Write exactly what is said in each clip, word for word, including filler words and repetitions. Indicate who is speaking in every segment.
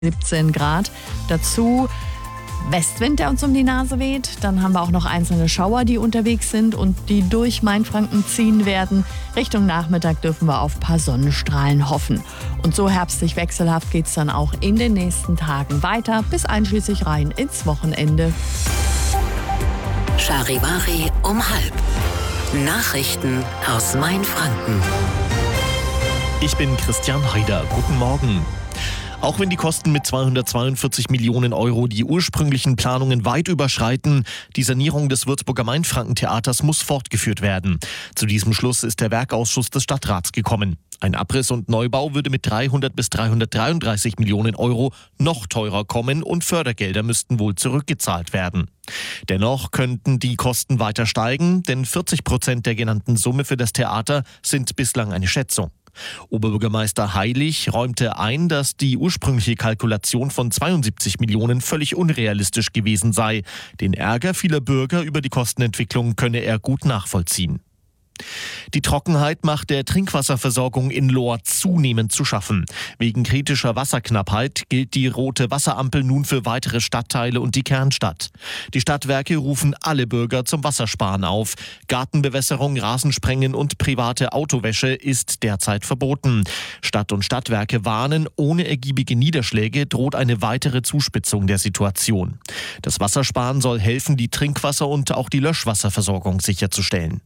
Speaker 1: siebzehn Grad. Dazu Westwind, der uns um die Nase weht. Dann haben wir auch noch einzelne Schauer, die unterwegs sind und die durch Mainfranken ziehen werden. Richtung Nachmittag dürfen wir auf ein paar Sonnenstrahlen hoffen. Und so herbstlich wechselhaft geht es dann auch in den nächsten Tagen weiter, bis einschließlich rein ins Wochenende.
Speaker 2: Charivari um halb. Nachrichten aus Mainfranken.
Speaker 3: Ich bin Christian Heider. Guten Morgen. Auch wenn die Kosten mit zweihundertzweiundvierzig Millionen Euro die ursprünglichen Planungen weit überschreiten, die Sanierung des Würzburger Mainfranken-Theaters muss fortgeführt werden. Zu diesem Schluss ist der Werkausschuss des Stadtrats gekommen. Ein Abriss und Neubau würde mit dreihundert bis dreihundertdreiunddreißig Millionen Euro noch teurer kommen und Fördergelder müssten wohl zurückgezahlt werden. Dennoch könnten die Kosten weiter steigen, denn vierzig Prozent der genannten Summe für das Theater sind bislang eine Schätzung. Oberbürgermeister Heilig räumte ein, dass die ursprüngliche Kalkulation von zweiundsiebzig Millionen völlig unrealistisch gewesen sei. Den Ärger vieler Bürger über die Kostenentwicklung könne er gut nachvollziehen. Die Trockenheit macht der Trinkwasserversorgung in Lohr zunehmend zu schaffen. Wegen kritischer Wasserknappheit gilt die rote Wasserampel nun für weitere Stadtteile und die Kernstadt. Die Stadtwerke rufen alle Bürger zum Wassersparen auf. Gartenbewässerung, Rasensprengen und private Autowäsche ist derzeit verboten. Stadt und Stadtwerke warnen, ohne ergiebige Niederschläge droht eine weitere Zuspitzung der Situation. Das Wassersparen soll helfen, die Trinkwasser- und auch die Löschwasserversorgung sicherzustellen.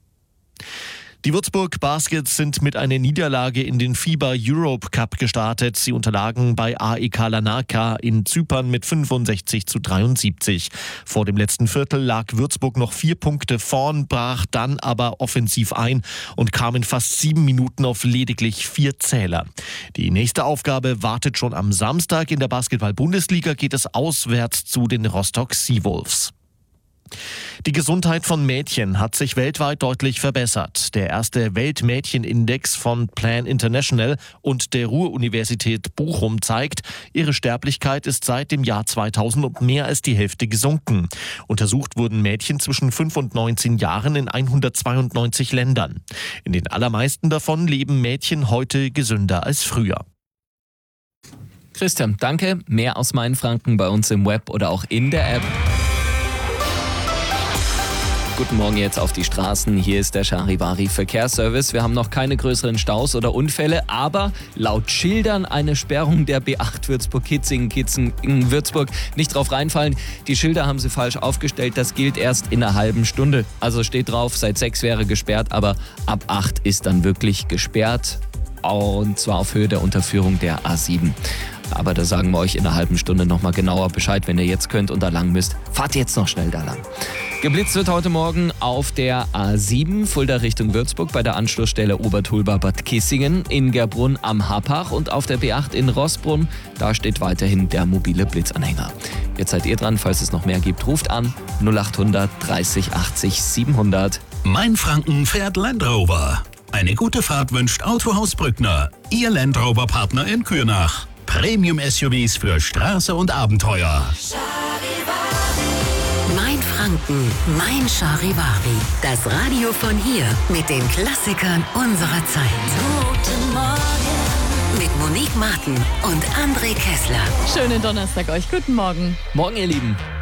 Speaker 3: Die Würzburg Baskets sind mit einer Niederlage in den FIBA Europe Cup gestartet. Sie unterlagen bei A E K Larnaca in Zypern mit fünfundsechzig zu dreiundsiebzig. Vor dem letzten Viertel lag Würzburg noch vier Punkte vorn, brach dann aber offensiv ein und kam in fast sieben Minuten auf lediglich vier Zähler. Die nächste Aufgabe wartet schon am Samstag. In der Basketball-Bundesliga geht es auswärts zu den Rostock Seawolves. Die Gesundheit von Mädchen hat sich weltweit deutlich verbessert. Der erste Weltmädchenindex von Plan International und der Ruhr-Universität Bochum zeigt, ihre Sterblichkeit ist seit dem Jahr zweitausend um mehr als die Hälfte gesunken. Untersucht wurden Mädchen zwischen fünf und neunzehn Jahren in hundertzweiundneunzig Ländern. In den allermeisten davon leben Mädchen heute gesünder als früher.
Speaker 4: Christian, danke. Mehr aus Mainfranken bei uns im Web oder auch in der App. Guten Morgen jetzt auf die Straßen. Hier ist der Charivari Verkehrsservice. Wir haben noch keine größeren Staus oder Unfälle, aber laut Schildern eine Sperrung der B acht Würzburg-Kitzingen, Kitzingen, Würzburg. Nicht drauf reinfallen. Die Schilder haben sie falsch aufgestellt. Das gilt erst in einer halben Stunde. Also steht drauf, seit sechs wäre gesperrt, aber ab acht ist dann wirklich gesperrt. Und zwar auf Höhe der Unterführung der A sieben. Aber da sagen wir euch in einer halben Stunde nochmal genauer Bescheid, wenn ihr jetzt könnt und da lang müsst. Fahrt jetzt noch schnell da lang. Geblitzt wird heute Morgen auf der A sieben, Fulda Richtung Würzburg, bei der Anschlussstelle Obertulba-Bad Kissingen, in Gerbrunn am Happach und auf der B acht in Roßbrunn. Da steht weiterhin der mobile Blitzanhänger. Jetzt seid ihr dran, falls es noch mehr gibt, ruft an null achthundert dreißig achtzig siebenhundert.
Speaker 5: Mainfranken fährt Land Rover. Eine gute Fahrt wünscht Autohaus Brückner, Ihr Land Rover Partner in Kürnach. Premium-S U Vs für Straße und Abenteuer.
Speaker 2: Mainfranken, mein Charivari. Das Radio von hier mit den Klassikern unserer Zeit. Guten Morgen. Mit Monique Martin und André Kessler.
Speaker 1: Schönen Donnerstag euch. Guten Morgen.
Speaker 4: Morgen, ihr Lieben.